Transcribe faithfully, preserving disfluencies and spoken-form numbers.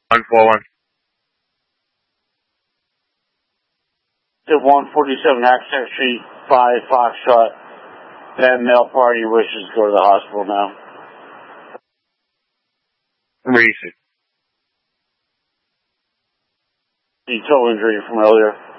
one four one. one forty-seven Access Street, five Foxtrot. That male party wishes to go to the hospital now. Reason. The toe injury from earlier.